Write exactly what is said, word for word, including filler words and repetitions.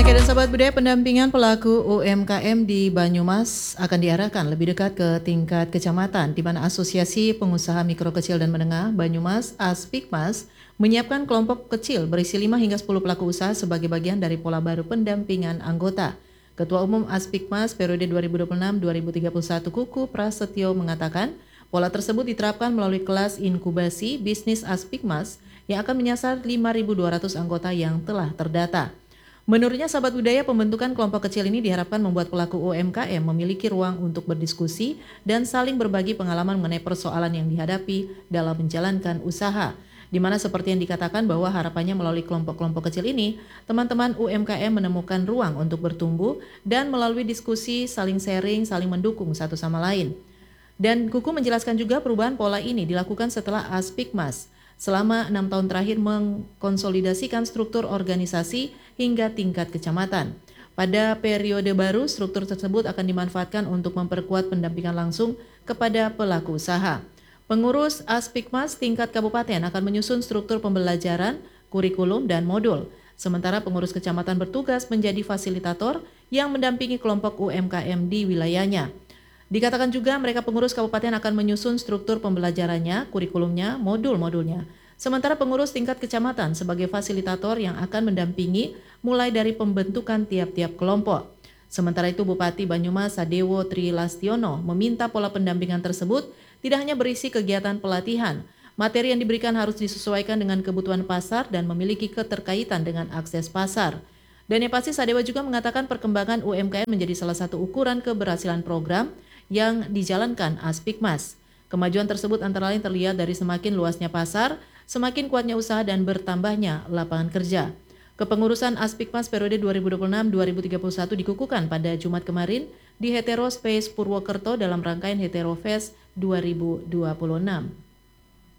Oke, dan sahabat budaya, pendampingan pelaku U M K M di Banyumas akan diarahkan lebih dekat ke tingkat kecamatan, di mana Asosiasi Pengusaha Mikro Kecil dan Menengah Banyumas (Aspikmas) menyiapkan kelompok kecil berisi lima hingga sepuluh pelaku usaha sebagai bagian dari pola baru pendampingan anggota. Ketua Umum Aspikmas periode dua ribu dua puluh enam sampai dua ribu tiga puluh satu Kuku Prasetyo mengatakan, pola tersebut diterapkan melalui kelas inkubasi bisnis Aspikmas yang akan menyasar lima ribu dua ratus anggota yang telah terdata. Menurutnya, sahabat budaya, pembentukan kelompok kecil ini diharapkan membuat pelaku U M K M memiliki ruang untuk berdiskusi dan saling berbagi pengalaman mengenai persoalan yang dihadapi dalam menjalankan usaha. Di mana seperti yang dikatakan bahwa harapannya melalui kelompok-kelompok kecil ini, teman-teman U M K M menemukan ruang untuk bertumbuh dan melalui diskusi saling sharing, saling mendukung satu sama lain. Dan Kuku menjelaskan juga perubahan pola ini dilakukan setelah Aspikmas selama enam tahun terakhir mengkonsolidasikan struktur organisasi hingga tingkat kecamatan. Pada periode baru, struktur tersebut akan dimanfaatkan untuk memperkuat pendampingan langsung kepada pelaku usaha. Pengurus Aspikmas tingkat kabupaten akan menyusun struktur pembelajaran, kurikulum, dan modul. Sementara pengurus kecamatan bertugas menjadi fasilitator yang mendampingi kelompok U M K M di wilayahnya. Dikatakan juga mereka pengurus kabupaten akan menyusun struktur pembelajarannya, kurikulumnya, modul-modulnya. Sementara pengurus tingkat kecamatan sebagai fasilitator yang akan mendampingi mulai dari pembentukan tiap-tiap kelompok. Sementara itu Bupati Banyumas Sadewo Tri Lastiono meminta pola pendampingan tersebut tidak hanya berisi kegiatan pelatihan. Materi yang diberikan harus disesuaikan dengan kebutuhan pasar dan memiliki keterkaitan dengan akses pasar. Dan yang pasti Sadewo juga mengatakan perkembangan U M K M menjadi salah satu ukuran keberhasilan program yang dijalankan Aspikmas. Kemajuan tersebut antara lain terlihat dari semakin luasnya pasar, semakin kuatnya usaha dan bertambahnya lapangan kerja. Kepengurusan Aspikmas periode dua ribu dua puluh enam sampai dua ribu tiga puluh satu dikukuhkan pada Jumat kemarin di Hetero Space Purwokerto dalam rangkaian Hetero Fest dua ribu dua puluh enam.